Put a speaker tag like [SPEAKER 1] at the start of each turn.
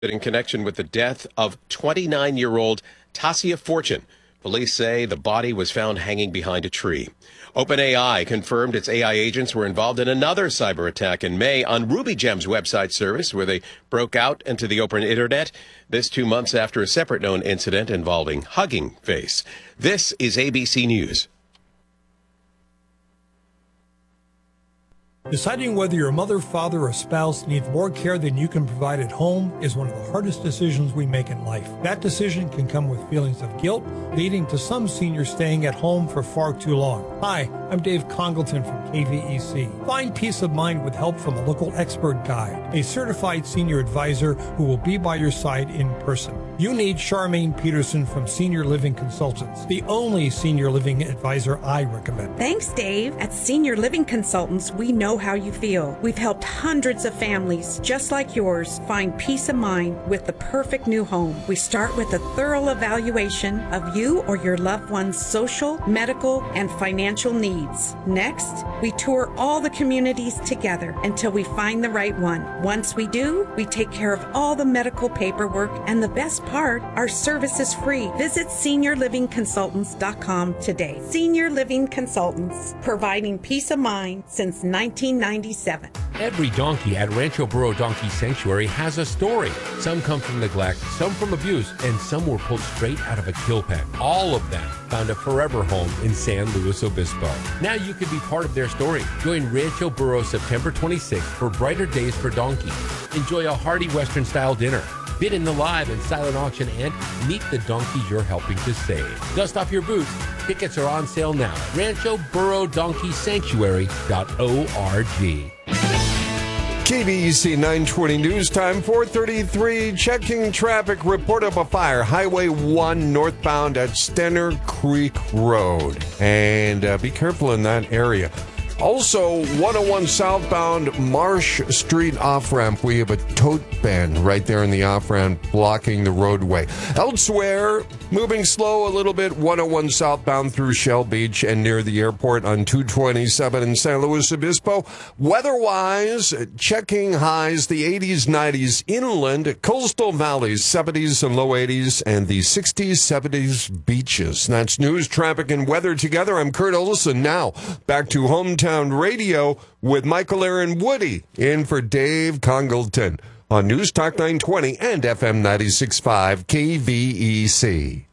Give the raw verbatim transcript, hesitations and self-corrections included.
[SPEAKER 1] In connection with the death of twenty-nine-year-old Tasia Fortune. Police say the body was found hanging behind a tree. OpenAI confirmed its A I agents were involved in another cyber attack in May on RubyGem's website service, where they broke out into the open internet. This two months after a separate known incident involving Hugging Face. This is A B C News.
[SPEAKER 2] Deciding whether your mother, father, or spouse needs more care than you can provide at home is one of the hardest decisions we make in life. That decision can come with feelings of guilt, leading to some seniors staying at home for far too long. Hi, I'm Dave Congleton from K V E C. Find peace of mind with help from a local expert guide, a certified senior advisor who will be by your side in person. You need Charmaine Peterson from Senior Living Consultants, the only senior living advisor I recommend.
[SPEAKER 3] Thanks, Dave. At Senior Living Consultants, we know how you feel. We've helped hundreds of families just like yours find peace of mind with the perfect new home. We start with a thorough evaluation of you or your loved one's social, medical, and financial needs. Next, we tour all the communities together until we find the right one. Once we do, we take care of all the medical paperwork, and the best part, our service is free. Visit senior living consultants dot com today. Senior Living Consultants, providing peace of mind since nineteen ninety-seven.
[SPEAKER 4] Every donkey at Rancho Burro Donkey Sanctuary has a story. Some come from neglect, some from abuse, and some were pulled straight out of a kill pen. All of them found a forever home in San Luis Obispo. Now you can be part of their story. Join Rancho Burro September twenty-sixth for Brighter Days for Donkeys. Enjoy a hearty Western-style dinner, bid in the live and silent auction, and meet the donkeys you're helping to save. Dust off your boots. Tickets are on sale now. Rancho Burro Donkey Sanctuary dot org.
[SPEAKER 5] K V E C nine twenty News Time, four thirty-three. Checking traffic. Report of a fire. Highway one northbound at Stenner Creek Road. And uh, be careful in that area. Also, one oh one southbound Marsh Street off-ramp. We have a tote ban right there in the off-ramp blocking the roadway. Elsewhere, moving slow a little bit, one oh one southbound through Shell Beach and near the airport on two twenty-seven in San Luis Obispo. Weather-wise, checking highs, the eighties, nineties inland, coastal valleys, seventies and low eighties, and the sixties, seventies beaches. That's news, traffic, and weather together. I'm Kurt Olson. Now, back to Hometown Radio with Michael Aaron Woody in for Dave Congleton on News Talk nine twenty and F M ninety-six point five K V E C.